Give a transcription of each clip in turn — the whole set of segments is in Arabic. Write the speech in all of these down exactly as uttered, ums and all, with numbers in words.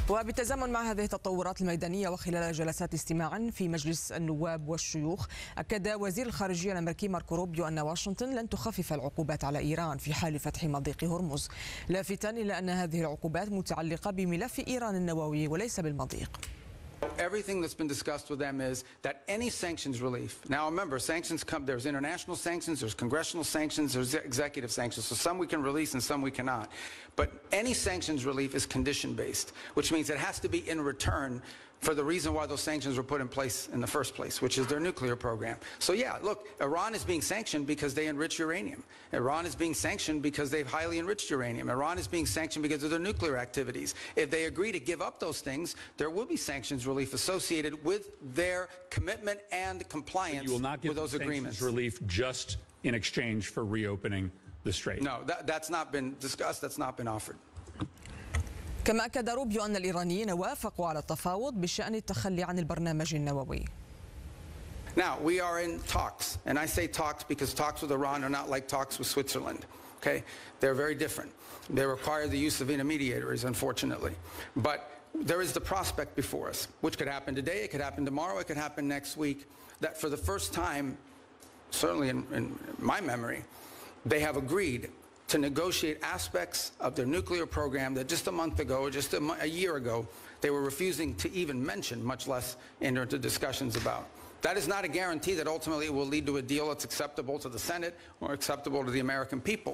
وبالتزامن مع هذه التطورات الميدانية وخلال جلسات استماع في مجلس النواب والشيوخ، أكد وزير الخارجية الأمريكي ماركو روبيو أن واشنطن لن تخفف العقوبات على إيران في حال فتح مضيق هرمز، لافتا إلى أن هذه العقوبات متعلقة بملف إيران النووي وليس بالمضيق. Everything that's been discussed with them is that any sanctions relief. Now remember, sanctions come, there's international sanctions, there's congressional sanctions, there's executive sanctions. So some we can release and some we cannot. But any sanctions relief is condition-based, which means it has to be in return for the reason why those sanctions were put in place in the first place, which is their nuclear program. So yeah, look, Iran is being sanctioned because they enrich uranium. Iran is being sanctioned because they've highly enriched uranium. Iran is being sanctioned because of their nuclear activities. If they agree to give up those things, there will be sanctions relief associated with their commitment and compliance you will not give with those agreements. Sanctions relief just in exchange for reopening the strait. No, that, that's not been discussed, that's not been offered. كما أكد روبيو أن الإيرانيين وافقوا على التفاوض بشأن التخلي عن البرنامج النووي. Now, we are in talks, and I say talks because talks with Iran are not like talks with Switzerland, okay? They're very different. They require the use of intermediaries, unfortunately. But there is the prospect before us, which could happen today, it could happen tomorrow, it could happen next week, that for the first time, certainly in, in my memory, they have agreed to negotiate aspects of their nuclear program that just a month ago, just a, a year ago, they were refusing to even mention, much less enter into discussions about. That is not a guarantee that ultimately it will lead to a deal that's acceptable to the Senate or acceptable to the American people.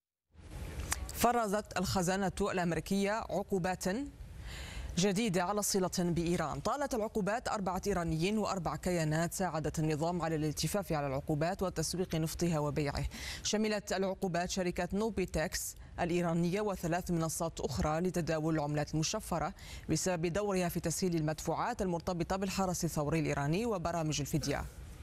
فرضت الخزانة الأمريكية عقوبات جديدة على صلة بإيران. طالت العقوبات أربعة إيرانيين وأربع كيانات ساعدت النظام على الالتفاف على العقوبات وتسويق نفطها وبيعه. شملت العقوبات شركة نوبيتكس الإيرانية وثلاث منصات أخرى لتداول العملات المشفرة بسبب دورها في تسهيل المدفوعات المرتبطة بالحرس الثوري الإيراني وبرامج الفدية.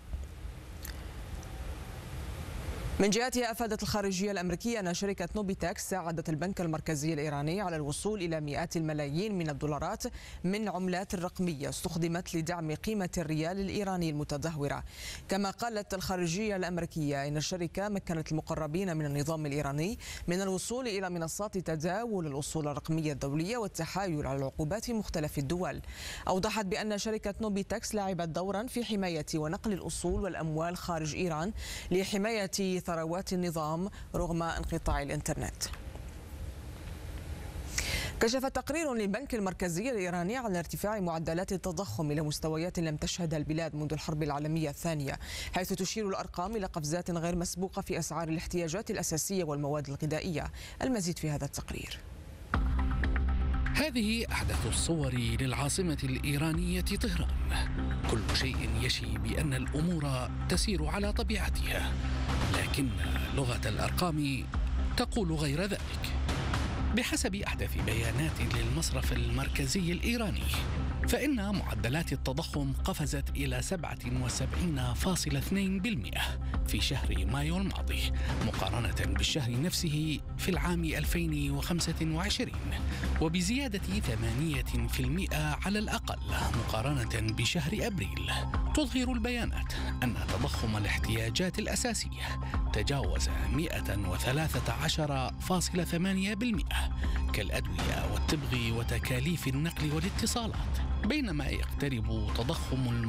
من جهتها أفادت الخارجية الأمريكية أن شركة نوبيتكس ساعدت البنك المركزي الإيراني على الوصول إلى مئات الملايين من الدولارات من عملات رقمية استخدمت لدعم قيمة الريال الإيراني المتدهورة. كما قالت الخارجية الأمريكية أن الشركة مكنت المقربين من النظام الإيراني من الوصول إلى منصات تداول الأصول الرقمية الدولية والتحايل على العقوبات في مختلف الدول. أوضحت بأن شركة نوبيتكس لعبت دورا في حماية ونقل الأصول والأموال خارج إيران لحماية ثروات النظام رغم انقطاع الإنترنت. كشف تقرير للبنك المركزي الإيراني على ارتفاع معدلات التضخم إلى مستويات لم تشهدها البلاد منذ الحرب العالمية الثانية، حيث تشير الأرقام إلى قفزات غير مسبوقة في أسعار الاحتياجات الأساسية والمواد الغذائية. المزيد في هذا التقرير. هذه أحدث الصور للعاصمة الإيرانية طهران. كل شيء يشي بأن الأمور تسير على طبيعتها، لكن لغة الأرقام تقول غير ذلك. بحسب أحدث بيانات للمصرف المركزي الإيراني، فإن معدلات التضخم قفزت إلى سبعة وسبعين فاصلة اثنين بالمئة في شهر مايو الماضي مقارنة بالشهر نفسه في العام ألفين وخمسة وعشرين، وبزيادة ثمانية بالمئة على الأقل مقارنة بشهر أبريل. تظهر البيانات أن تضخم الاحتياجات الأساسية تجاوز مئة وثلاثة عشر فاصلة ثمانية بالمئة كالأدوية والتبغ وتكاليف النقل والاتصالات، بينما يقترب تضخم